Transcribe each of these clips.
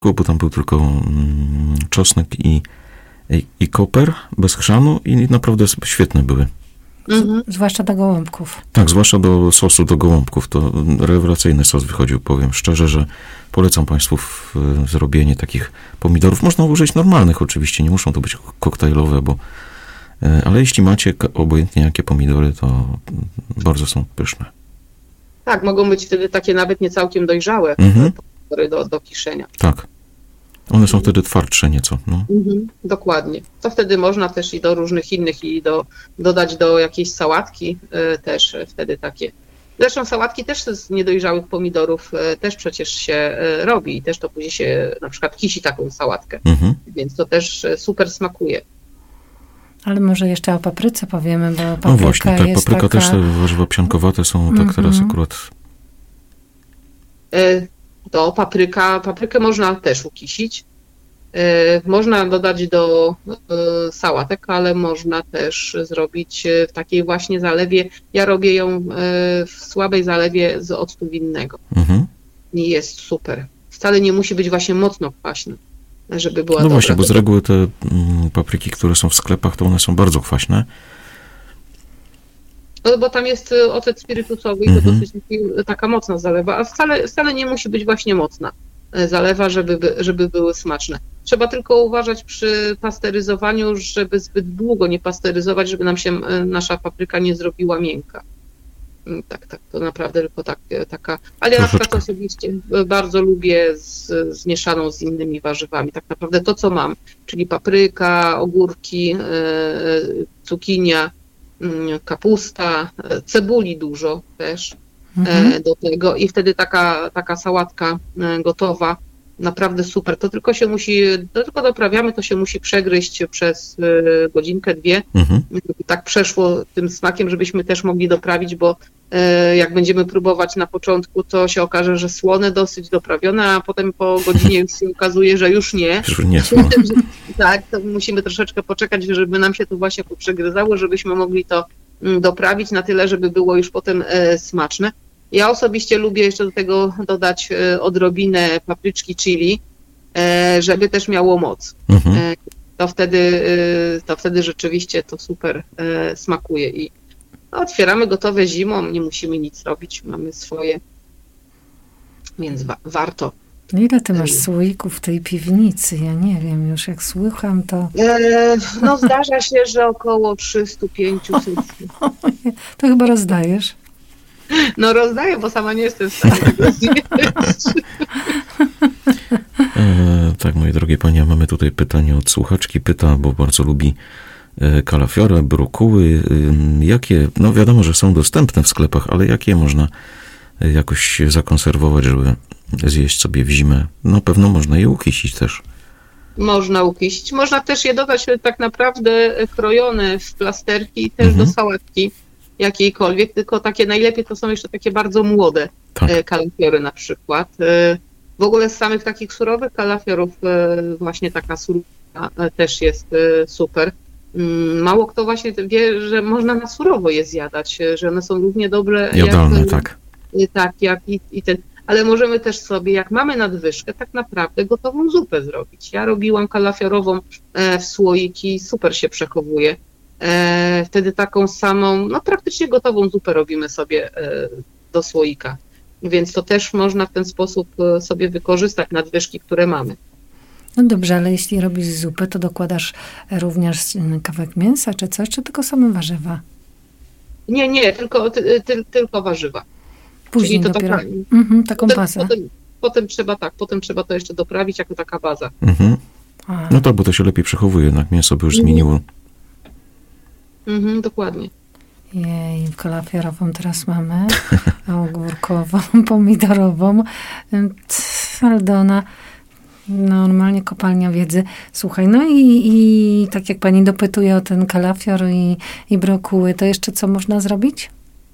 bo tam był tylko czosnek i koper bez chrzanu i naprawdę świetne były. Zwłaszcza do gołąbków. Tak, zwłaszcza do sosu do gołąbków. To rewelacyjny sos wychodził, powiem szczerze, że polecam Państwu zrobienie takich pomidorów. Można użyć normalnych oczywiście, nie muszą to być koktajlowe, ale jeśli macie obojętnie jakie pomidory, to bardzo są pyszne. Tak, mogą być wtedy takie nawet nie całkiem dojrzałe pomidory do kiszenia. Tak. One są wtedy twardsze nieco. No. Dokładnie. To wtedy można też i do różnych innych dodać do jakiejś sałatki też wtedy takie. Zresztą sałatki też z niedojrzałych pomidorów też przecież się robi i też to później się na przykład kisi taką sałatkę. Więc to też super smakuje. Ale może jeszcze o papryce powiemy, bo papryka no właśnie, tak, jest papryka taka... też, te warzywa psiankowate są tak teraz akurat... Paprykę można też ukisić. Można dodać do sałatek, ale można też zrobić w takiej właśnie zalewie. Ja robię ją w słabej zalewie z octu winnego. I jest super. Wcale nie musi być właśnie mocno kwaśna, żeby była dobra. No właśnie, bo z reguły te papryki, które są w sklepach, to one są bardzo kwaśne. No bo tam jest ocet spirytusowy i to dosyć taka mocna zalewa, a wcale nie musi być właśnie mocna zalewa, żeby były smaczne. Trzeba tylko uważać przy pasteryzowaniu, żeby zbyt długo nie pasteryzować, żeby nam się nasza papryka nie zrobiła miękka. Tak, to naprawdę tylko taka... Ale ja na przykład osobiście bardzo lubię zmieszaną z innymi warzywami. Tak naprawdę to, co mam, czyli papryka, ogórki, cukinia, kapusta, cebuli dużo też do tego i wtedy taka sałatka gotowa, naprawdę super. To tylko doprawiamy, to się musi przegryźć przez godzinkę, dwie, żeby tak przeszło tym smakiem, żebyśmy też mogli doprawić, bo jak będziemy próbować na początku, to się okaże, że słone dosyć doprawione, a potem po godzinie już się okazuje, że już nie. Już nie słone. Tak, to musimy troszeczkę poczekać, żeby nam się to właśnie poprzegryzało, żebyśmy mogli to doprawić na tyle, żeby było już potem smaczne. Ja osobiście lubię jeszcze do tego dodać odrobinę papryczki chili, żeby też miało moc. To wtedy rzeczywiście to super smakuje i otwieramy gotowe zimą, nie musimy nic robić, mamy swoje, więc warto. Ile ty masz słoików w tej piwnicy? Ja nie wiem, już jak słucham, to... No zdarza się, że około 300-500. To chyba rozdajesz. No rozdaję, bo sama nie jestem w stanie tego zjeść. Tak, moje drogie panie, mamy tutaj pytanie od słuchaczki. Pyta, bo bardzo lubi kalafiorę, brokuły. Jakie, no wiadomo, że są dostępne w sklepach, ale jakie można jakoś zakonserwować, żeby zjeść sobie w zimę? No pewno można je ukisić też. Można ukisić. Można też je dodać tak naprawdę krojone w plasterki i też do sałatki jakiejkolwiek, tylko takie najlepiej to są jeszcze takie bardzo młode kalafiory na przykład. W ogóle z samych takich surowych kalafiorów właśnie taka surówka też jest super. Mało kto właśnie wie, że można na surowo je zjadać, że one są równie dobre jadalne, tak. Tak, jak i ten. Ale możemy też sobie, jak mamy nadwyżkę, tak naprawdę gotową zupę zrobić. Ja robiłam kalafiorową w słoiki, super się przechowuje. Wtedy taką samą, no praktycznie gotową zupę robimy sobie do słoika. Więc to też można w ten sposób sobie wykorzystać nadwyżki, które mamy. No dobrze, ale jeśli robisz zupę, to dokładasz również kawałek mięsa czy coś, czy tylko same warzywa? Nie, tylko warzywa. Później to dopiero taką bazę. Potem trzeba to jeszcze doprawić jako taka baza. No tak, bo to się lepiej przechowuje, jednak mięso by już zmieniło. Dokładnie. Jej, kalafiorową teraz mamy, ogórkową, pomidorową, Aldona, normalnie kopalnia wiedzy. Słuchaj, no i tak jak pani dopytuje o ten kalafior i brokuły, to jeszcze co można zrobić?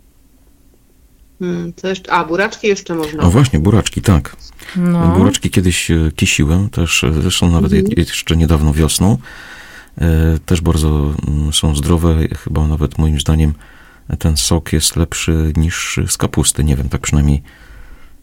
Co jeszcze? Buraczki jeszcze można. O właśnie, buraczki, tak. No. Buraczki kiedyś kisiłem, też zresztą nawet jeszcze niedawno wiosną. Też bardzo są zdrowe, chyba nawet moim zdaniem ten sok jest lepszy niż z kapusty, nie wiem, tak przynajmniej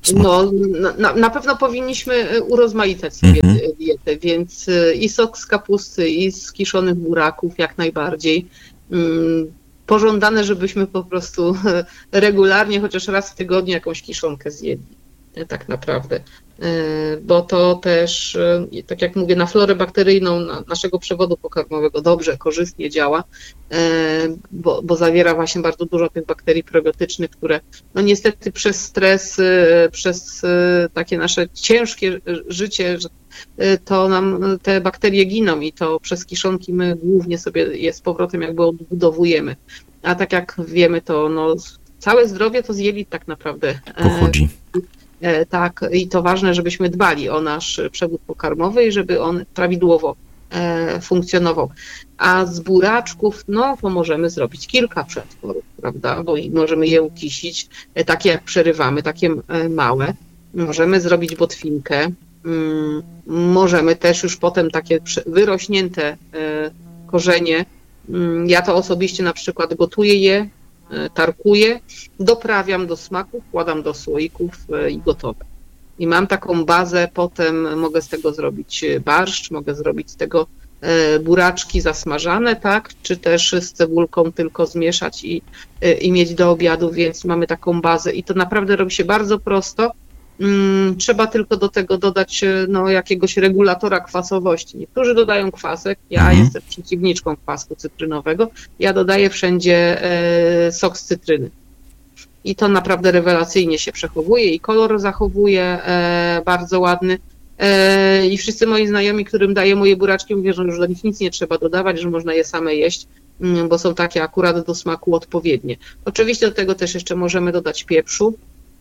smak. No, na pewno powinniśmy urozmaicać sobie dietę, więc i sok z kapusty, i z kiszonych buraków jak najbardziej. Pożądane, żebyśmy po prostu regularnie, chociaż raz w tygodniu jakąś kiszonkę zjedli, tak naprawdę. Bo to też, tak jak mówię, na florę bakteryjną naszego przewodu pokarmowego dobrze, korzystnie działa, bo zawiera właśnie bardzo dużo tych bakterii probiotycznych, które no niestety przez stres, przez takie nasze ciężkie życie, to nam te bakterie giną i to przez kiszonki my głównie sobie je z powrotem jakby odbudowujemy. A tak jak wiemy, to no, całe zdrowie to z jelit tak naprawdę Pochodzi. Tak, i to ważne, żebyśmy dbali o nasz przewód pokarmowy i żeby on prawidłowo funkcjonował. A z buraczków, no to możemy zrobić kilka przetworów, prawda, bo możemy je ukisić, takie jak przerywamy, takie małe. Możemy zrobić botwinkę, możemy też już potem takie wyrośnięte korzenie, ja to osobiście na przykład gotuję je, tarkuję, doprawiam do smaku, wkładam do słoików i gotowe. I mam taką bazę, potem mogę z tego zrobić barszcz, mogę zrobić z tego buraczki zasmażane, tak, czy też z cebulką tylko zmieszać i mieć do obiadu, więc mamy taką bazę i to naprawdę robi się bardzo prosto. Trzeba tylko do tego dodać no, jakiegoś regulatora kwasowości. Niektórzy dodają kwasek, ja jestem przeciwniczką kwasku cytrynowego, ja dodaję wszędzie sok z cytryny. I to naprawdę rewelacyjnie się przechowuje i kolor zachowuje bardzo ładny. I wszyscy moi znajomi, którym daję moje buraczki, mówią, że już do nich nic nie trzeba dodawać, że można je same jeść, bo są takie akurat do smaku odpowiednie. Oczywiście do tego też jeszcze możemy dodać pieprzu,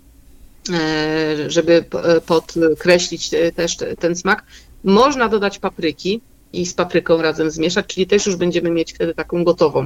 żeby podkreślić też ten smak. Można dodać papryki i z papryką razem zmieszać, czyli też już będziemy mieć wtedy taką gotową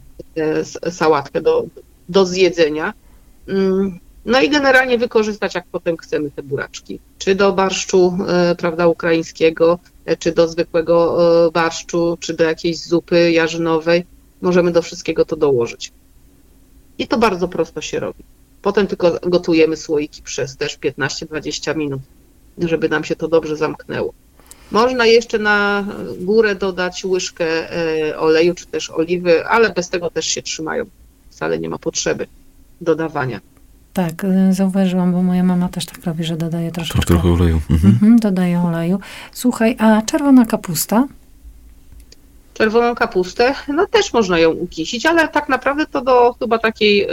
sałatkę do zjedzenia. No i generalnie wykorzystać, jak potem chcemy te buraczki. Czy do barszczu, prawda, ukraińskiego, czy do zwykłego barszczu, czy do jakiejś zupy jarzynowej. Możemy do wszystkiego to dołożyć. I to bardzo prosto się robi. Potem tylko gotujemy słoiki przez też 15-20 minut, żeby nam się to dobrze zamknęło. Można jeszcze na górę dodać łyżkę oleju, czy też oliwy, ale bez tego też się trzymają. Wcale nie ma potrzeby dodawania. Tak, zauważyłam, bo moja mama też tak robi, że dodaje Trochę oleju. Dodaje oleju. Słuchaj, a czerwona kapusta? Czerwoną kapustę, no też można ją ukisić, ale tak naprawdę to do chyba takiej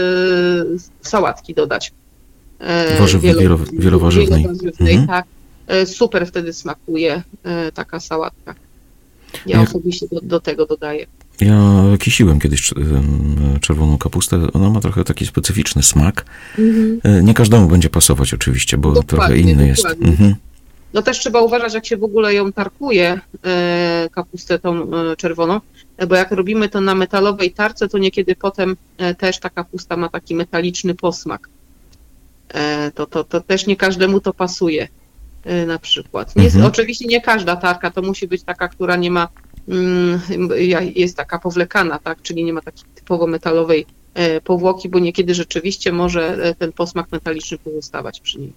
sałatki dodać. Wielowarzywnej. Tak. Super wtedy smakuje taka sałatka. Ja osobiście do tego dodaję. Ja kisiłem kiedyś czerwoną kapustę. Ona ma trochę taki specyficzny smak. Nie każdemu będzie pasować oczywiście, bo dokładnie, trochę inny jest. No też trzeba uważać, jak się w ogóle ją tarkuje, kapustę tą czerwoną, bo jak robimy to na metalowej tarce, to niekiedy potem też ta kapusta ma taki metaliczny posmak. To też nie każdemu to pasuje na przykład. Oczywiście nie każda tarka, to musi być taka, która nie ma, jest taka powlekana, tak, czyli nie ma takiej typowo metalowej powłoki, bo niekiedy rzeczywiście może ten posmak metaliczny pozostawać przy niej.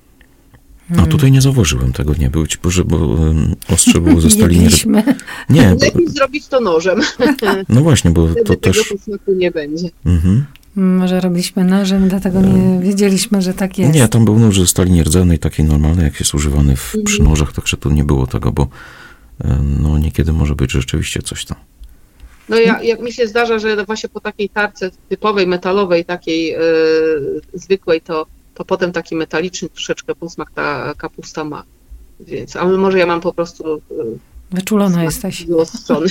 A tutaj nie zauważyłem tego, nie być może, bo ostrze było ze stali nie. Lepiej zrobić to nożem. No właśnie, bo wtedy to też... tego posmaku nie będzie. Może robiliśmy nożem, dlatego nie wiedzieliśmy, że tak jest. Nie, tam był nóż ze stali nierdzewnej, takiej normalnej, jak jest używany przy nożach, także tu nie było tego, bo no niekiedy może być rzeczywiście coś tam. No jak mi się zdarza, że właśnie po takiej tarce typowej, metalowej, takiej zwykłej, to potem taki metaliczny troszeczkę posmak ta kapusta ma. Więc, ale może ja mam po prostu... Wyczulona jesteś. Wyostrzony.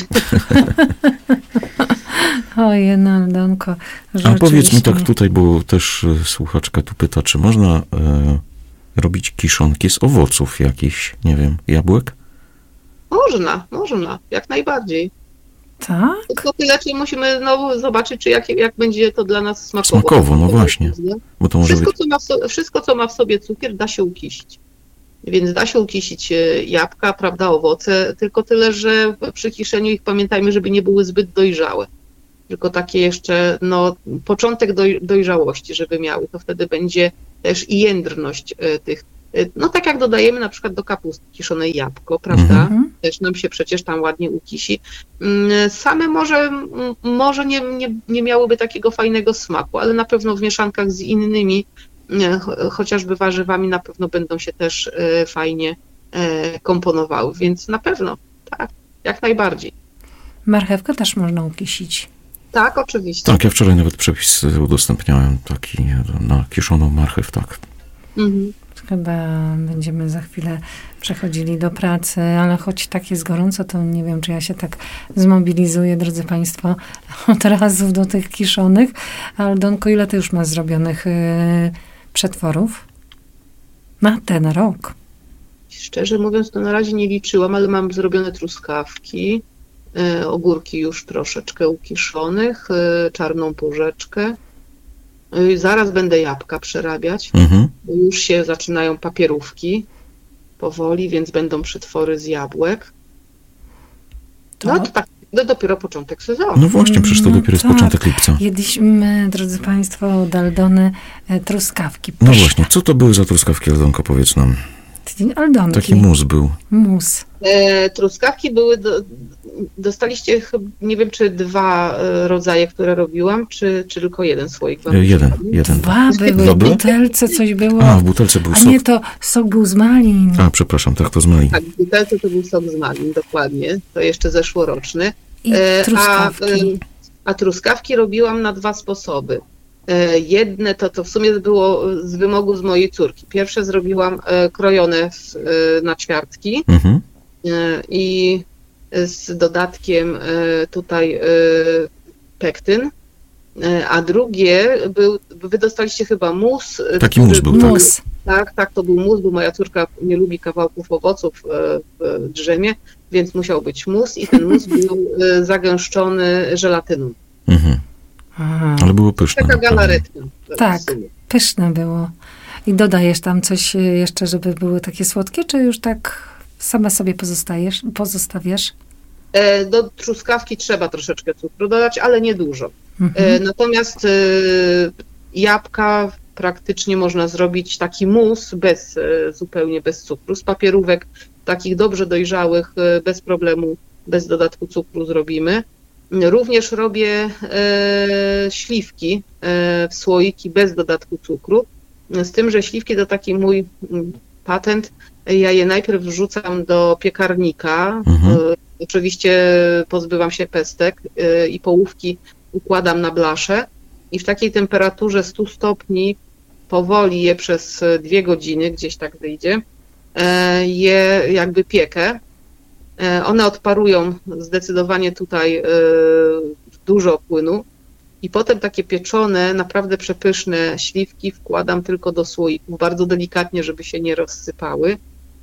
Ojej, Aldonko. A powiedz mi tak tutaj, bo też słuchaczka tu pyta, czy można robić kiszonki z owoców jakichś, nie wiem, jabłek? Można, jak najbardziej. Tak? Tylko tyle, czy musimy zobaczyć, czy jak będzie to dla nas smakowo. Smakowo, no właśnie. Bo to może wszystko, co ma w sobie cukier, da się ukisić. Więc da się ukisić jabłka, prawda, owoce, tylko tyle, że przy kiszeniu ich pamiętajmy, żeby nie były zbyt dojrzałe. Tylko takie jeszcze, początek dojrzałości, żeby miały. To wtedy będzie też i jędrność tych. No tak jak dodajemy na przykład do kapusty kiszonej jabłko, prawda? Też nam się przecież tam ładnie ukisi. Same może nie miałyby takiego fajnego smaku, ale na pewno w mieszankach z innymi, chociażby warzywami, na pewno będą się też fajnie komponowały, więc na pewno, tak, jak najbardziej. Marchewkę też można ukisić. Tak, oczywiście. Tak, ja wczoraj nawet przepis udostępniałem taki na kiszoną marchew, tak. Chyba będziemy za chwilę przechodzili do pracy, ale choć tak jest gorąco, to nie wiem, czy ja się tak zmobilizuję, drodzy Państwo, od razu do tych kiszonych. Aldonko, ile ty już masz zrobionych przetworów na ten rok? Szczerze mówiąc, to na razie nie liczyłam, ale mam zrobione truskawki, ogórki już troszeczkę ukiszonych, czarną porzeczkę. Zaraz będę jabłka przerabiać. Już się zaczynają papierówki powoli, więc będą przetwory z jabłek. No to tak dopiero początek sezonu. No właśnie, przecież to dopiero jest początek lipca. Jedliśmy, drodzy Państwo, od Aldony truskawki. No właśnie, co to były za truskawki, Aldonko, powiedz nam? Aldonki. Taki mus był. Mus. Truskawki były, dostaliście, nie wiem, czy 2 rodzaje, które robiłam, czy tylko jeden słoik? Jeden. 2 były, w butelce coś było. A, w butelce był sok. A nie, to sok był z malin. A, przepraszam, tak, to z malin. Tak, w butelce to był sok z malin, dokładnie. To jeszcze zeszłoroczny. I truskawki. A truskawki robiłam na 2 sposoby. Jedne to w sumie było z wymogu z mojej córki. Pierwsze zrobiłam krojone na ćwiartki i z dodatkiem tutaj pektyn, a drugie wy dostaliście chyba mus. Taki mus był, mus. Tak, to był mus, bo moja córka nie lubi kawałków owoców w drzemie, więc musiał być mus i ten mus był zagęszczony żelatyną. Ale było pyszne. Taka galaretka. Tak, pyszne było. I dodajesz tam coś jeszcze, żeby były takie słodkie, czy już tak sama sobie pozostawiasz? Do truskawki trzeba troszeczkę cukru dodać, ale nie dużo. Natomiast jabłka praktycznie można zrobić taki mus zupełnie bez cukru. Z papierówek takich dobrze dojrzałych, bez problemu, bez dodatku cukru zrobimy. Również robię śliwki w słoiki bez dodatku cukru. Z tym, że śliwki to taki mój patent. Ja je najpierw wrzucam do piekarnika. Oczywiście pozbywam się pestek i połówki układam na blaszę i w takiej temperaturze 100 stopni powoli je przez 2 godziny, gdzieś tak wyjdzie, je jakby piekę. One odparują zdecydowanie tutaj dużo płynu i potem takie pieczone, naprawdę przepyszne śliwki wkładam tylko do słoików, bardzo delikatnie, żeby się nie rozsypały.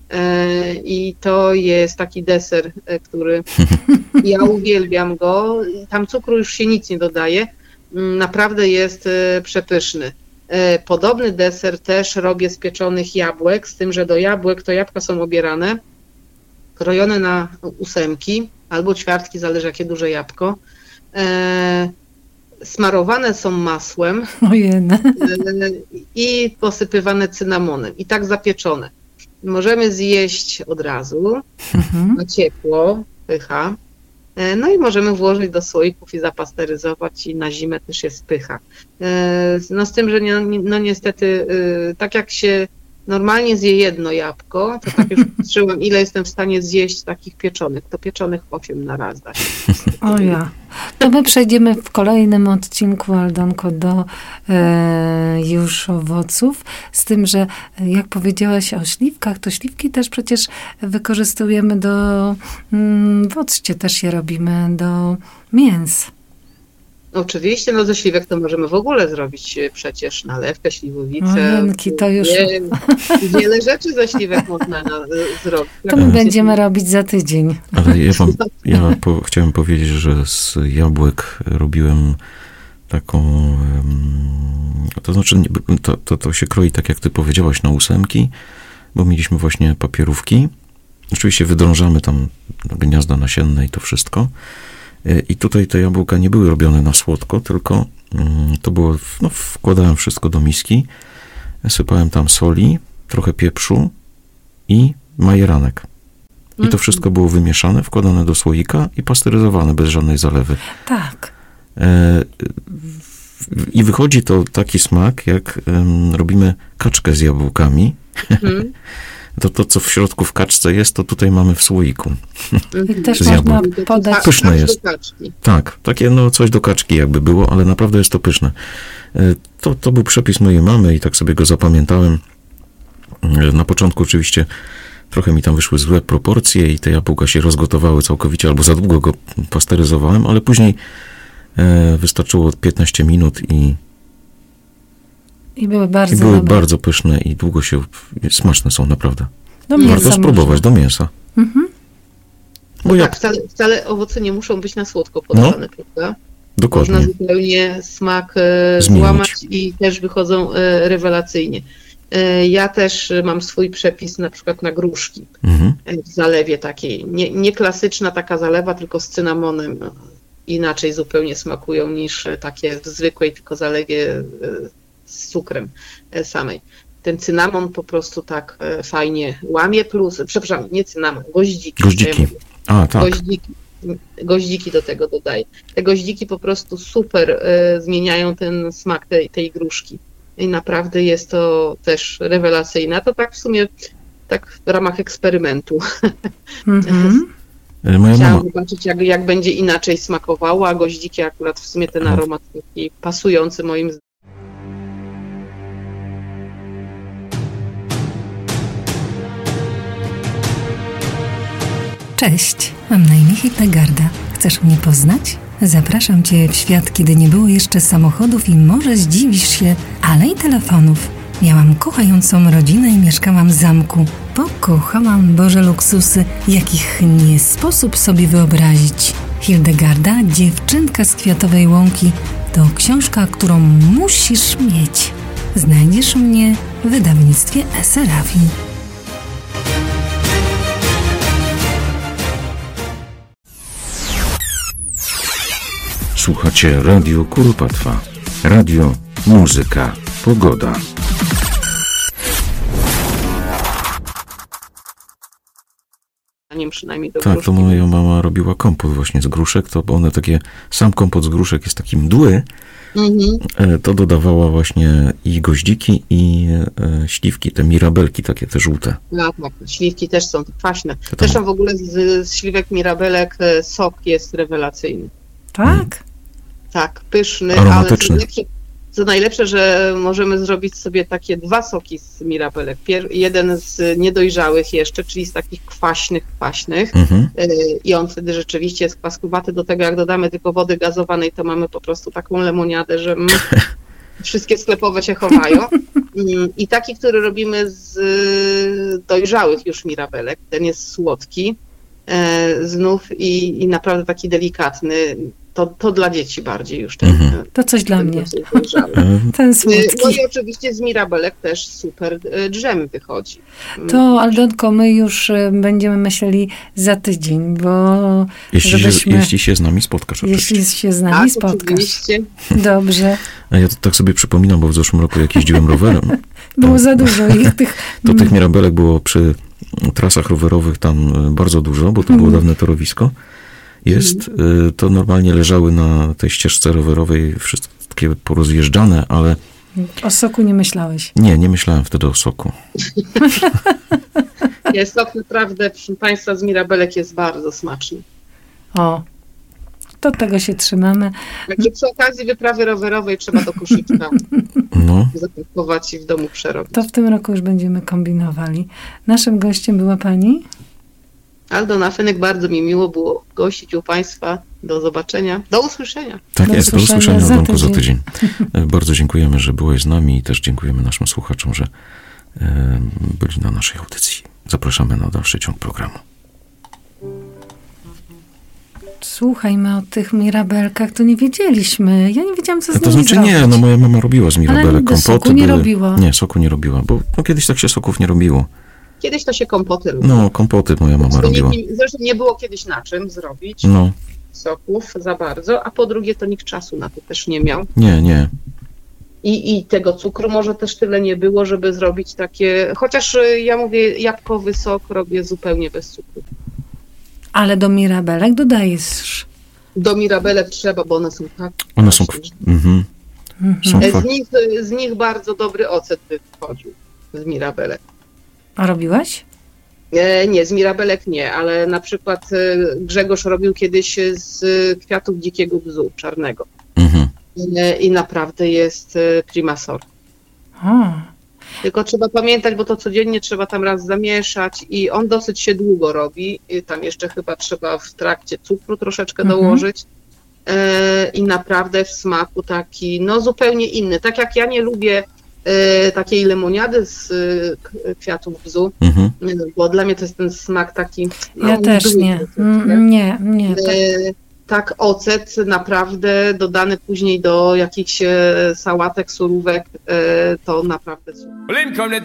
I to jest taki deser, który ja uwielbiam go. Tam cukru już się nic nie dodaje. Naprawdę jest przepyszny. Podobny deser też robię z pieczonych jabłek, z tym, że do jabłek to jabłka są obierane, krojone na 8 albo ćwiartki, zależy jakie duże jabłko. Smarowane są masłem i posypywane cynamonem i tak zapieczone. Możemy zjeść od razu, na ciepło, pycha. No i możemy włożyć do słoików i zapasteryzować i na zimę też jest pycha. No z tym, że niestety, tak jak się normalnie zje jedno jabłko, to tak już patrzyłam, ile jestem w stanie zjeść takich pieczonych. To pieczonych 8 na raz da się. O ja. To my przejdziemy w kolejnym odcinku, Aldonko, do już owoców. Z tym, że jak powiedziałaś o śliwkach, to śliwki też przecież wykorzystujemy w occie też je robimy, do mięs. Oczywiście, no ze śliwek to możemy w ogóle zrobić przecież nalewkę, śliwowicę. To już... Wiele rzeczy ze śliwek można zrobić. To my będziemy robić za tydzień. Ale chciałem powiedzieć, że z jabłek robiłem taką... To znaczy, to się kroi tak, jak ty powiedziałaś, na 8, bo mieliśmy właśnie papierówki. Oczywiście wydrążamy tam gniazda nasienne i to wszystko. I tutaj te jabłka nie były robione na słodko, tylko to było, wkładałem wszystko do miski, sypałem tam soli, trochę pieprzu i majeranek. I to wszystko było wymieszane, wkładane do słoika i pasteryzowane bez żadnej zalewy. Tak. I wychodzi to taki smak, jak robimy kaczkę z jabłkami. To, co w środku w kaczce jest, to tutaj mamy w słoiku. I też Z można jabłek. podać. Pyszne jest. Tak, takie coś do kaczki jakby było, ale naprawdę jest to pyszne. To był przepis mojej mamy i tak sobie go zapamiętałem. Na początku oczywiście trochę mi tam wyszły złe proporcje i te jabłka się rozgotowały całkowicie, albo za długo go pasteryzowałem, ale później wystarczyło 15 minut I były bardzo były dobre. bardzo pyszne i długo się, smaczne są naprawdę. Do mięsa Warto spróbować, można. do mięsa. Bo Tak, wcale owoce nie muszą być na słodko podawane, prawda? dokładnie. Można zupełnie smak Zmienić. złamać i też wychodzą rewelacyjnie. Ja też mam swój przepis na przykład na gruszki w zalewie takiej. Nie klasyczna taka zalewa, tylko z cynamonem. Inaczej zupełnie smakują niż takie w zwykłej tylko zalewie z cukrem samej. Ten cynamon po prostu tak fajnie łamie, przepraszam, nie cynamon, goździki. Goździki. A, tak. Goździki do tego dodaję. Te goździki po prostu super zmieniają ten smak tej gruszki. I naprawdę jest to też rewelacyjne. A to tak w sumie tak w ramach eksperymentu. Chciałam zobaczyć, jak będzie inaczej smakowało, a goździki akurat w sumie ten aromat taki pasujący moim zdaniem. Cześć, mam na imię Hildegarda. Chcesz mnie poznać? Zapraszam Cię w świat, kiedy nie było jeszcze samochodów i może zdziwisz się, ale i telefonów. Miałam kochającą rodzinę i mieszkałam w zamku. Pokochałam Boże luksusy, jakich nie sposób sobie wyobrazić. Hildegarda, dziewczynka z Kwiatowej Łąki, to książka, którą musisz mieć. Znajdziesz mnie w wydawnictwie Eserafi. Słuchacie Radio Kuropatwa. Radio, muzyka, pogoda. Przynajmniej do Tak, gruszki. to moja mama robiła kompot właśnie z gruszek, bo one takie, sam kompot z gruszek jest taki mdły, to dodawała właśnie i goździki, i śliwki, te mirabelki takie, te żółte. No, tak, śliwki też są kwaśne. Zresztą w ogóle z śliwek mirabelek sok jest rewelacyjny. Tak? Tak, pyszny, aromatyczny. Ale co najlepsze, że możemy zrobić sobie takie 2 soki z mirabelek. Jeden z niedojrzałych jeszcze, czyli z takich kwaśnych. I on wtedy rzeczywiście jest kwaskówaty. Do tego jak dodamy tylko wody gazowanej, to mamy po prostu taką lemoniadę, że wszystkie sklepowe się chowają. I taki, który robimy z dojrzałych już mirabelek, ten jest słodki znów i naprawdę taki delikatny. To dla dzieci bardziej już. To coś dla mnie. Ten słodki. No i oczywiście z mirabelek też super dżem wychodzi. To, Aldonko, my już będziemy myśleli za tydzień, bo jeśli się z nami spotkasz oczywiście. Jeśli się z nami spotkasz. Oczywiście. Dobrze. A ja to tak sobie przypominam, bo w zeszłym roku jak jeździłem rowerem. Było za dużo ich tych mirabelek było przy trasach rowerowych tam bardzo dużo, bo to było dawne torowisko. To normalnie leżały na tej ścieżce rowerowej wszystkie porozjeżdżane, ale... O soku nie myślałeś? Nie myślałem wtedy o soku. Sok naprawdę, proszę Państwa, z mirabelek jest bardzo smaczny. O, to tego się trzymamy. Także przy okazji wyprawy rowerowej trzeba do koszyczka zapakować i w domu przerobić. To w tym roku już będziemy kombinowali. Naszym gościem była pani? Aldona Fenek, bardzo mi miło było gościć u Państwa. Do zobaczenia. Do usłyszenia. Tak jest, do usłyszenia Aldonku za tydzień. Bardzo dziękujemy, że byłeś z nami i też dziękujemy naszym słuchaczom, że byli na naszej audycji. Zapraszamy na dalszy ciąg programu. Słuchajmy o tych mirabelkach, to nie wiedzieliśmy. Ja nie wiedziałam, co z nimi To znaczy zrobić. nie, moja mama robiła z mirabelek kompoty. Soku nie robiła. Nie, soku nie robiła, bo kiedyś tak się soków nie robiło. Kiedyś to się kompoty robiło. No, kompoty moja mama robiła. Zresztą nie było kiedyś na czym zrobić soków za bardzo, a po drugie to nikt czasu na to też nie miał. Nie. I tego cukru może też tyle nie było, żeby zrobić takie, chociaż ja mówię, jabłkowy sok robię zupełnie bez cukru. Ale do mirabelek dodajesz. Do mirabelek trzeba, bo one są tak... One są... Są z nich bardzo dobry ocet wychodził, z mirabelek. A robiłaś? Nie, z mirabelek nie, ale na przykład Grzegorz robił kiedyś z kwiatów dzikiego bzu czarnego. I naprawdę jest prima sort. Tylko trzeba pamiętać, bo to codziennie trzeba tam raz zamieszać i on dosyć się długo robi. I tam jeszcze chyba trzeba w trakcie cukru troszeczkę dołożyć. I naprawdę w smaku taki, no zupełnie inny. Tak jak ja nie lubię takiej lemoniady z kwiatów bzu, bo dla mnie to jest ten smak taki... No, ja też nie. Nie. Tak, ocet naprawdę dodany później do jakichś sałatek, surówek, to naprawdę super.